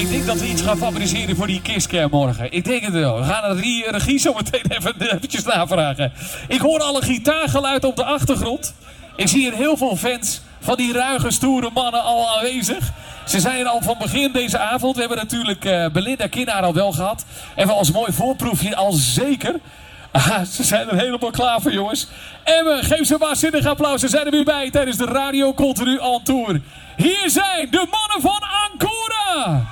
Ik denk dat we iets gaan fabriceren voor die kistcam morgen. Ik denk het wel. We gaan de regie zo meteen eventjes navragen. Ik hoor alle gitaargeluid op de achtergrond. Ik zie hier heel veel fans van die ruige, stoere mannen al aanwezig. Ze zijn er al van begin deze avond. We hebben natuurlijk Belinda Kinnaar al wel gehad. Even als mooi voorproefje al zeker. Ze zijn er helemaal klaar voor, jongens. Emmen, geef ze waanzinnig applaus. Ze zijn er weer bij tijdens de Radio Continu on Tour. Hier zijn de mannen van Ancora.